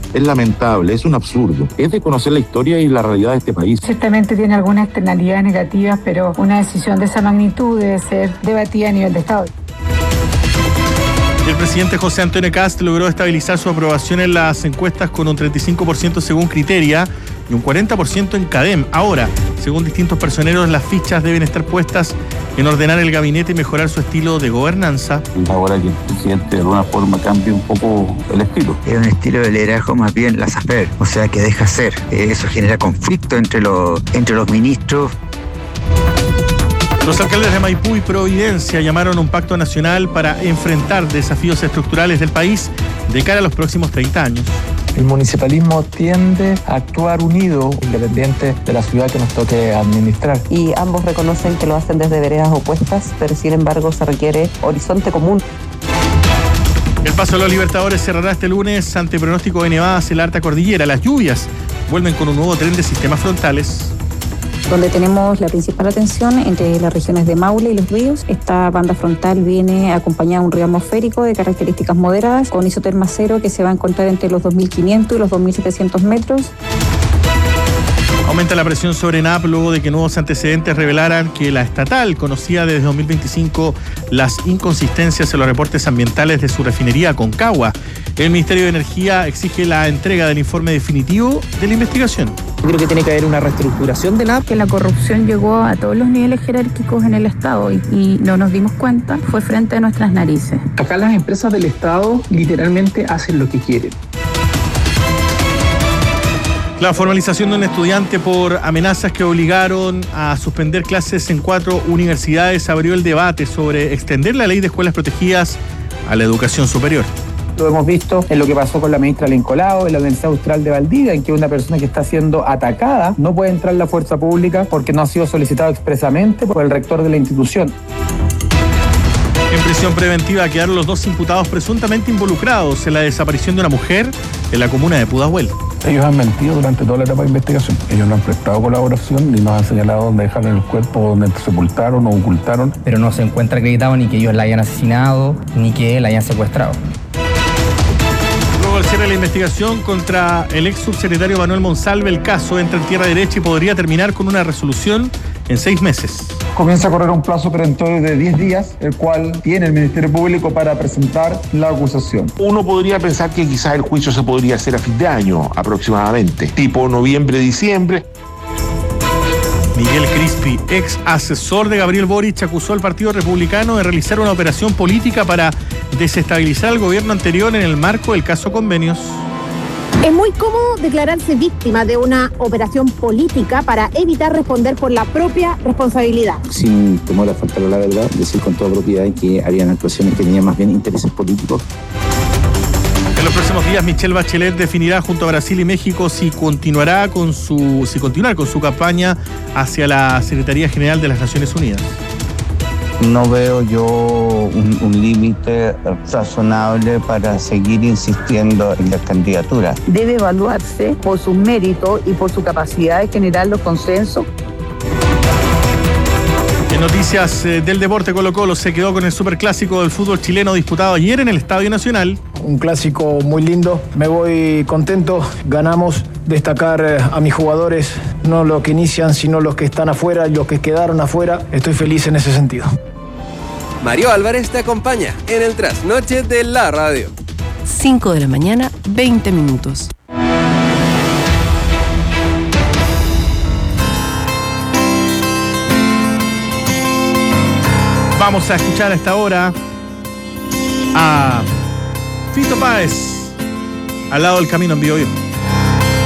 Es lamentable, es un absurdo. Es de conocer la historia y la realidad de este país. Ciertamente tiene algunas externalidades negativas, pero una decisión de esa magnitud debe ser debatida a nivel de Estado. El presidente José Antonio Kast logró estabilizar su aprobación en las encuestas con un 35% según Criteria y un 40% en CADEM. Ahora, según distintos personeros, las fichas deben estar puestas en ordenar el gabinete y mejorar su estilo de gobernanza. Ahora que el presidente de alguna forma cambie un poco el estilo. Es un estilo de liderazgo más bien laissez-faire, o sea, que deja ser. Eso genera conflicto entre los ministros. Los alcaldes de Maipú y Providencia llamaron a un pacto nacional para enfrentar desafíos estructurales del país de cara a los próximos 30 años. El municipalismo tiende a actuar unido, independiente de la ciudad que nos toque administrar. Y ambos reconocen que lo hacen desde veredas opuestas, pero sin embargo se requiere horizonte común. El paso de los Libertadores cerrará este lunes ante pronóstico de nevadas en la alta cordillera. Las lluvias vuelven con un nuevo tren de sistemas frontales. Donde tenemos la principal atención entre las regiones de Maule y Los Ríos. Esta banda frontal viene acompañada de un río atmosférico de características moderadas con isoterma cero que se va a encontrar entre los 2.500 y los 2.700 metros. Aumenta la presión sobre ENAP luego de que nuevos antecedentes revelaran que la estatal conocía desde 2025 las inconsistencias en los reportes ambientales de su refinería Aconcagua. El Ministerio de Energía exige la entrega del informe definitivo de la investigación. Yo creo que tiene que haber una reestructuración de ENAP. Que la corrupción llegó a todos los niveles jerárquicos en el Estado y no nos dimos cuenta, fue frente a nuestras narices. Acá las empresas del Estado literalmente hacen lo que quieren. La formalización de un estudiante por amenazas que obligaron a suspender clases en 4 universidades abrió el debate sobre extender la ley de escuelas protegidas a la educación superior. Lo hemos visto en lo que pasó con la ministra Lincolao en la Universidad Austral de Valdivia, en que una persona que está siendo atacada no puede entrar a la fuerza pública porque no ha sido solicitado expresamente por el rector de la institución. En prisión preventiva quedaron los 2 imputados presuntamente involucrados en la desaparición de una mujer en la comuna de Pudahuel. Ellos han mentido durante toda la etapa de investigación. Ellos no han prestado colaboración ni nos han señalado dónde dejaron el cuerpo, dónde sepultaron o ocultaron. Pero no se encuentra acreditado ni que ellos la hayan asesinado ni que la hayan secuestrado. Luego del cierre de la investigación contra el ex subsecretario Manuel Monsalve, el caso entra en tierra derecha y podría terminar con una resolución en 6 meses. Comienza a correr un plazo perentorio de 10 días, el cual tiene el Ministerio Público para presentar la acusación. Uno podría pensar que quizás el juicio se podría hacer a fin de año aproximadamente, tipo noviembre, diciembre. Miguel Crispi, ex asesor de Gabriel Boric, acusó al Partido Republicano de realizar una operación política para desestabilizar al gobierno anterior en el marco del caso Convenios. Es muy cómodo declararse víctima de una operación política para evitar responder por la propia responsabilidad. Sin temor a faltar a la verdad, decir con toda propiedad que habían actuaciones que tenían más bien intereses políticos. En los próximos días, Michelle Bachelet definirá junto a Brasil y México si continuar con su campaña hacia la Secretaría General de las Naciones Unidas. No veo yo un límite razonable para seguir insistiendo en la candidatura. Debe evaluarse por sus méritos y por su capacidad de generar los consensos. En noticias del deporte, Colo-Colo se quedó con el superclásico del fútbol chileno disputado ayer en el Estadio Nacional. Un clásico muy lindo, me voy contento, ganamos, destacar a mis jugadores, no los que inician, sino los que están afuera, los que quedaron afuera, estoy feliz en ese sentido. Mario Álvarez te acompaña en el Trasnoche de la Radio. 5 de la mañana, 20 minutos. Vamos a escuchar a esta hora a Fito Páez, Al lado del camino en Biobío.